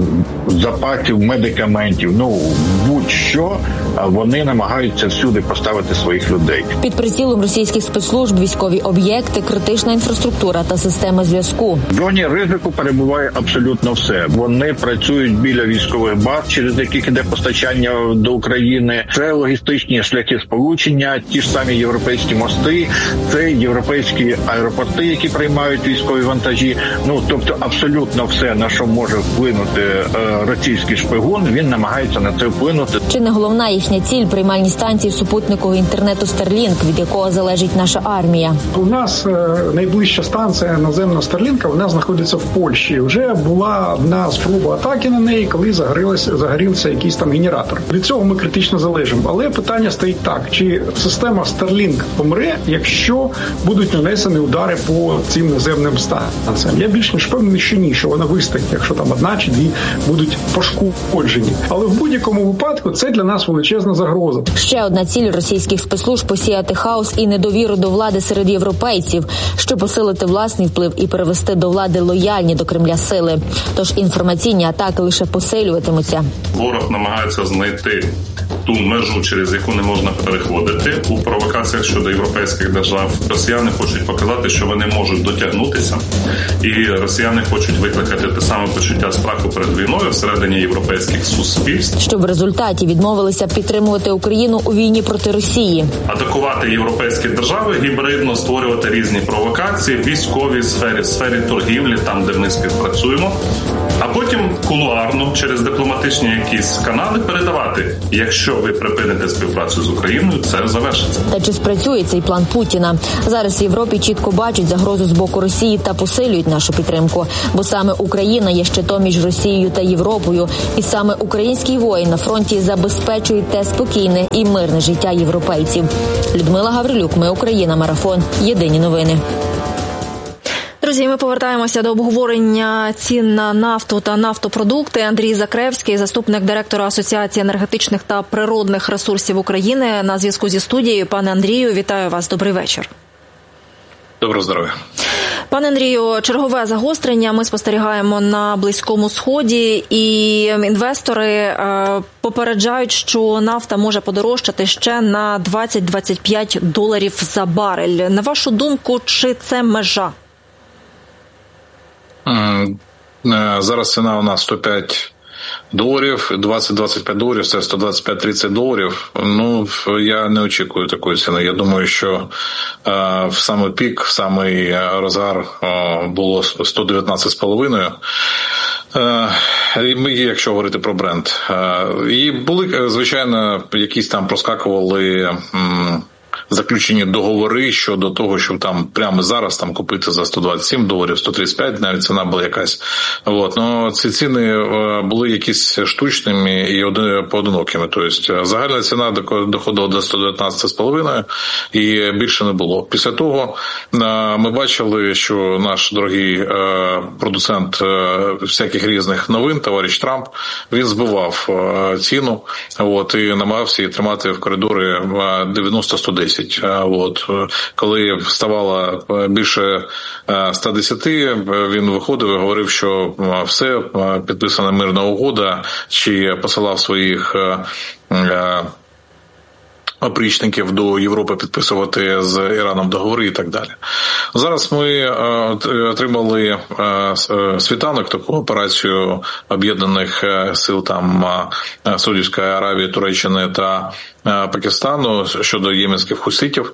запасів, медикаментів. Ну, будь-що, вони намагаються всюди поставити своїх людей. Під прицілом російських спецслужб військові об'єкти, критична інфраструктура та система зв'язку. В зоні ризику перебуває абсолютно все. Вони працюють біля військових баз, через яких іде постачання до України. Це логістичні шляхи сполучення, ті ж самі європейські мости, це європейські аеропорти, які приймають військові вантажі. Ну, тобто абсолютно все, на що може вплинути е, російський шпигун, він намагається на це вплинути. Чи не головна їхня ціль – приймальні станції супутникового інтернету Starlink, від якого залежить наша армія? У нас е, найближча станція наземна Starlink, вона знаходиться в Польщі. Вже була одна спроба атаки на неї, коли загорілося, загорівся якийсь там генератор. Від цього ми критично залежимо. Але питання стоїть так, чи система Starlink помре, якщо будуть нанесені удари по цим наземним станціям? Я більш ніж впевнений, що ні, що вона вистоїть, якщо там одна чи дві будуть будуть пошкоджені. Але в будь-якому випадку це для нас величезна загроза. Ще одна ціль російських спецслужб – посіяти хаос і недовіру до влади серед європейців, щоб посилити власний вплив і перевести до влади лояльні до Кремля сили. Тож інформаційні атаки лише посилюватимуться. Ворог намагається знайти ту межу, через яку не можна переходити. У провокаціях щодо європейських держав росіяни хочуть показати, що вони можуть дотягнутися. І росіяни хочуть викликати те саме почуття страху перед війною всередині європейських суспільств. Щоб в результаті відмовилися підтримувати Україну у війні проти Росії. Атакувати європейські держави, гібридно створювати різні провокації в військовій сфері, в сфері торгівлі, там, де ми співпрацюємо. А потім кулуарно, через дипломатичні якісь канали передавати, якщо ви припините співпрацю з Україною, це завершиться. Та чи спрацює цей план Путіна? Зараз в Європі чітко бачать загрозу з боку Росії та посилюють нашу підтримку. Бо саме Україна є щитом між Росією та Європою. І саме український воїн на фронті забезпечує те спокійне і мирне життя європейців. Людмила Гаврилюк, Ми Україна, Марафон. Єдині новини. Друзі, ми повертаємося до обговорення цін на нафту та нафтопродукти. Андрій Закревський, заступник директора Асоціації енергетичних та природних ресурсів України, на зв'язку зі студією. Пане Андрію, вітаю вас. Добрий вечір. Доброго здоров'я. Пане Андрію, чергове загострення ми спостерігаємо на Близькому Сході, і інвестори е, попереджають, що нафта може подорожчати ще на двадцять-двадцять п'ять доларів за барель. На вашу думку, чи це межа? Зараз ціна у нас сто п'ять доларів, двадцять-двадцять п'ять доларів, це сто двадцять п'ять - тридцять доларів. Ну, я не очікую такої ціни. Я думаю, що е, в самий пік, в самий розгар е, було сто дев'ятнадцять з половиною. Е, якщо говорити про бренд. Е, і були, звичайно, якісь там проскакували м, заключені договори щодо того, щоб там прямо зараз там купити за сто двадцять сім доларів, сто тридцять п'ять, навіть ціна була якась. От. Но ці ціни були якісь штучними і поодинокими. Тобто загальна ціна доходила до сто дев'ятнадцять з половиною і більше не було. Після того ми бачили, що наш дорогий продуцент всяких різних новин, товариш Трамп, він збивав ціну от, і намагався її тримати в коридорі дев'яносто - сто десять. От, коли ставало більше ста десяти, він виходив і говорив, що все, підписана мирна угода, чи посилав своїх опричників до Європи підписувати з Іраном договори і так далі. Зараз ми отримали світанок, таку операцію об'єднаних сил там Саудівської Аравії, Туреччини та Пакистану щодо єменських хуситів.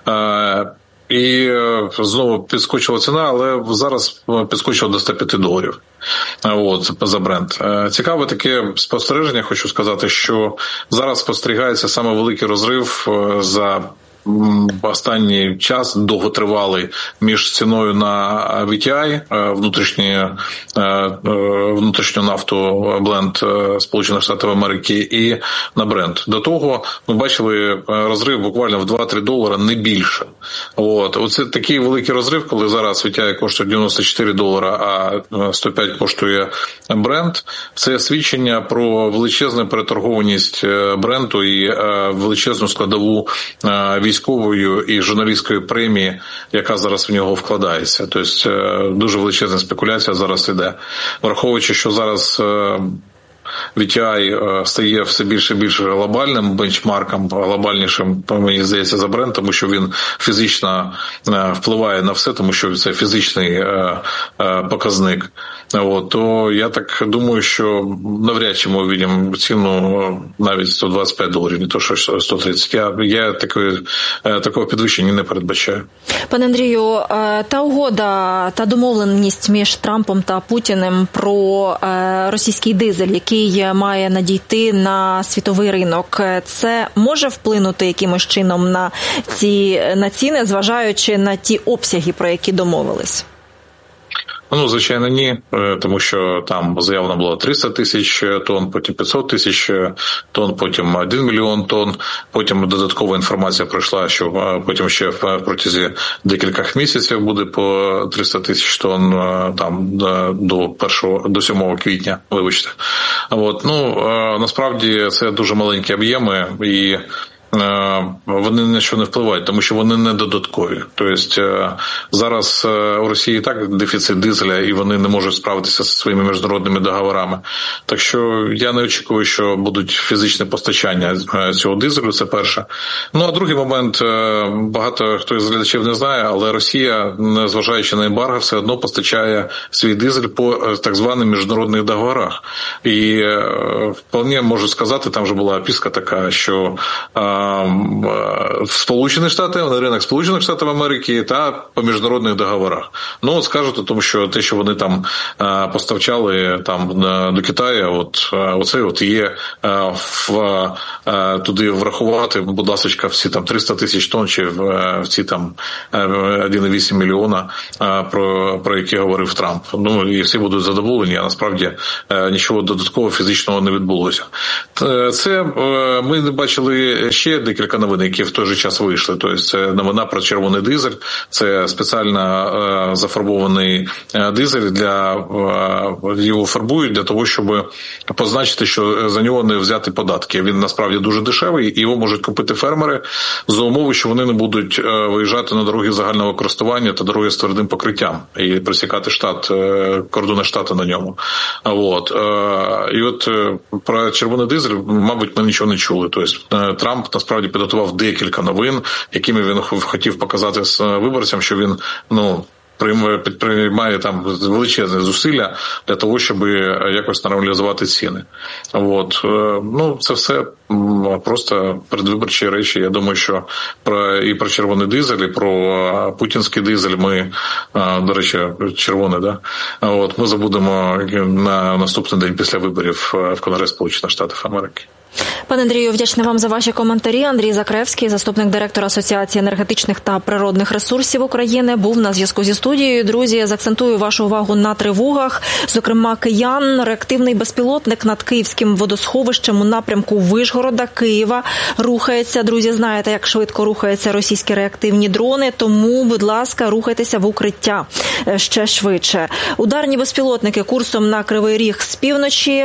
І знову підскочила ціна, але зараз підскочила до ста п'яти доларів. От, за бренд. Цікаве таке спостереження, хочу сказати, що зараз спостерігається саме великий розрив за останній час, довготривалий, між ціною на ві ті ай, внутрішню, внутрішню нафту бленд Сполучених Штатів Америки, і на бренд. До того ми бачили розрив буквально в два-три долара, не більше. От. Оце такий великий розрив, коли зараз ві ті ай коштує дев'яносто чотири долара, а сто п'ять коштує бренд. Це свідчення про величезну переторгованість бренду і величезну складову військовою і журналістської премії, яка зараз в нього вкладається. Тобто дуже величезна спекуляція зараз іде. Враховуючи, що зараз ві ті ай стає все більше і більше глобальним бенчмарком, глобальнішим, мені здається, за бренд, тому що він фізично впливає на все, тому що це фізичний показник. От, то я так думаю, що навряд чи ми бачимо ціну навіть сто двадцять п'ять доларів, не то що сто тридцять. Я, я такої, такого підвищення не передбачаю. Пане Андрію, та угода, та домовленість між Трампом та Путіним про російський дизель, який має надійти на світовий ринок, це може вплинути якимось чином на ці на ціни, зважаючи на ті обсяги, про які домовились? Ну, звичайно, ні, тому що там заявлено було триста тисяч тонн, потім п'ятсот тисяч тонн, потім один мільйон тонн, потім додаткова інформація пройшла, що потім ще в протязі декількох місяців буде по триста тисяч тонн там до першого, до сьомого квітня, вибачте. От, ну, насправді це дуже маленькі об'єми і вони на що не впливають, тому що вони не додаткові. Тобто зараз у Росії і так дефіцит дизеля, і вони не можуть справитися зі своїми міжнародними договорами. Так що я не очікую, що будуть фізичне постачання цього дизелю, це перше. Ну, а другий момент, багато хто із глядачів не знає, але Росія, незважаючи на ембарго, все одно постачає свій дизель по так званим міжнародних договорах. І вполне можу сказати, там вже була описка така, що в Сполучені Штати, на ринок Сполучених Штатів Америки та по міжнародних договорах. Ну, от скажуть, тому що те, що вони там поставчали там до Китаю, от оце от є в туди врахувати, будь ласка, всі там триста тисяч тонн чи в ці там один цілих вісім мільйона, про, про які говорив Трамп. Ну, і всі будуть задоволені, а насправді нічого додаткового фізичного не відбулося. Це ми бачили ще декілька новин, які в той же час вийшли. Тобто це новина про червоний дизель, це спеціально зафарбований дизель, для його фарбують для того, щоб позначити, що за нього не взяти податки. Він насправді дуже дешевий, і його можуть купити фермери за умови, що вони не будуть виїжджати на дороги загального користування та дороги з твердим покриттям і присікати штат, кордони штату на ньому. От. І от про червоний дизель, мабуть, ми нічого не чули. Тобто Трамп насправді підготував декілька новин, якими він хотів показати з виборцям, що він, ну, підприймає там величезні зусилля для того, щоб якось нормалізувати ціни. От. Ну, це все просто передвиборчі речі. Я думаю, що про, і про червоний дизель, і про путінський дизель ми, до речі, червоний, да? От, ми забудемо на наступний день після виборів в Конгрес Сполучених Штатів Америки. Пане Андрію, вдячна вам за ваші коментарі. Андрій Закревський, заступник директора Асоціації енергетичних та природних ресурсів України, був на зв'язку зі студією. Друзі, заакцентую вашу увагу на тривогах. Зокрема, киян. Реактивний безпілотник над Київським водосховищем у напрямку Вишгорода, Києва рухається. Друзі, знаєте, як швидко рухаються російські реактивні дрони, тому, будь ласка, рухайтеся в укриття ще швидше. Ударні безпілотники курсом на Кривий Ріг з півночі.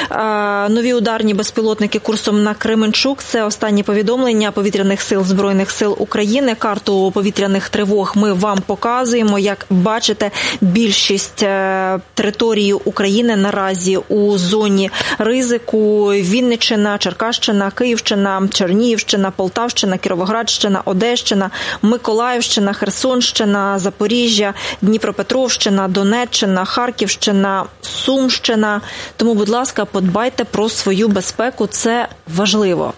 Нові ударні безпілотники курсом на Кременчук. Це останні повідомлення повітряних сил Збройних сил України. Карту повітряних тривог ми вам показуємо. Як бачите, більшість території України наразі у зоні ризику. Вінниччина, Черкащина, Київщина, Чернігівщина, Полтавщина, Кіровоградщина, Одещина, Миколаївщина, Херсонщина, Запоріжжя, Дніпропетровщина, Донеччина, Харківщина, Сумщина. Тому, будь ласка, подбайте про свою безпеку. Це важливо.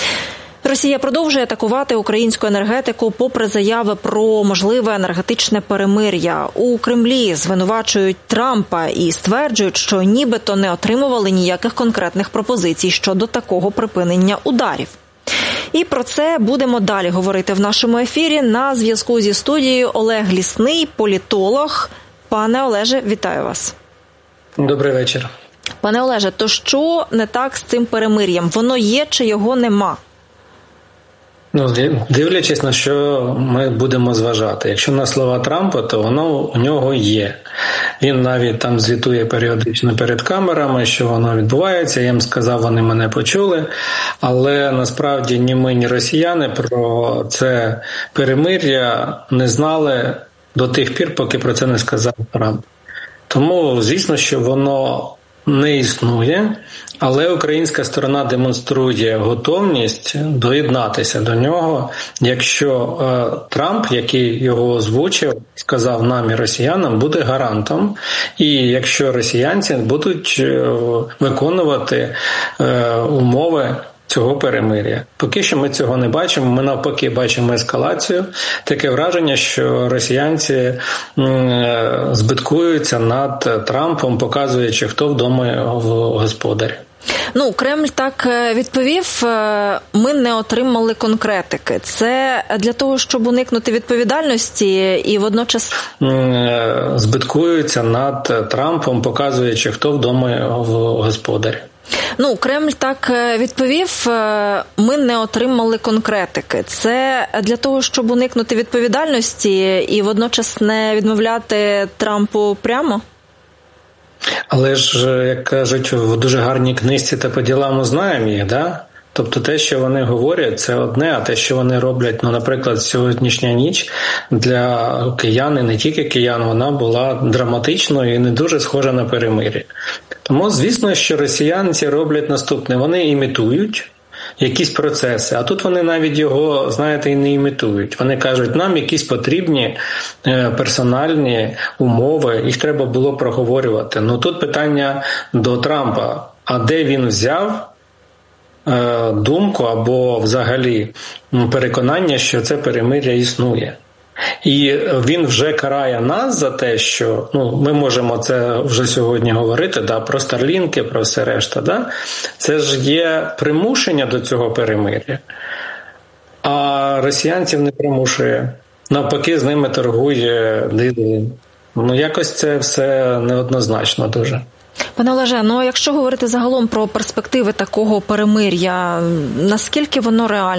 Росія продовжує атакувати українську енергетику попри заяви про можливе енергетичне перемир'я. У Кремлі звинувачують Трампа і стверджують, що нібито не отримували ніяких конкретних пропозицій щодо такого припинення ударів. І про це будемо далі говорити в нашому ефірі. На зв'язку зі студією Олег Лісний, політолог. Пане Олеже, вітаю вас. Добрий вечір. Пане Олеже, то що не так з цим перемир'ям? Воно є чи його нема? Ну, дивлячись, на що ми будемо зважати. Якщо на слова Трампа, то воно у нього є. Він навіть там звітує періодично перед камерами, що воно відбувається. Я їм сказав, вони мене почули. Але насправді ні ми, ні росіяни про це перемир'я не знали до тих пір, поки про це не сказав Трамп. Тому, звісно, що воно не існує, але українська сторона демонструє готовність доєднатися до нього, якщо е, Трамп, який його озвучив, сказав нам і росіянам, буде гарантом, і якщо росіянці будуть е, виконувати е, умови цього перемир'я. Поки що ми цього не бачимо, ми навпаки бачимо ескалацію. Таке враження, що росіянці збиткуються над Трампом, показуючи, хто вдома в господарі. Ну, Кремль так відповів, ми не отримали конкретики. Це для того, щоб уникнути відповідальності і водночас... Збиткуються над Трампом, показуючи, хто вдома господар. Ну, Кремль так відповів, ми не отримали конкретики. Це для того, щоб уникнути відповідальності і водночас не відмовляти Трампу прямо? Але ж, як кажуть, в дуже гарній книжці та по ділам ми знаємо їх, да? Тобто те, що вони говорять, це одне, а те, що вони роблять, ну, наприклад, сьогоднішня ніч для киян, і не тільки киян, вона була драматичною і не дуже схожа на перемир'я. Тому, звісно, що росіянці роблять наступне. Вони імітують якісь процеси, а тут вони навіть його, знаєте, і не імітують. Вони кажуть, нам якісь потрібні персональні умови, їх треба було проговорювати. Ну, тут питання до Трампа. А де він взяв думку або взагалі переконання, що це перемир'я існує? І він вже карає нас за те, що, ну, ми можемо це вже сьогодні говорити, да, про старлінки, про все решта, да? Це ж є примушення до цього перемир'я. А росіянців не примушує. Навпаки, з ними торгує дизелем. Ну, якось це все неоднозначно дуже. Пане Олеже, ну якщо говорити загалом про перспективи такого перемир'я, наскільки воно реальне?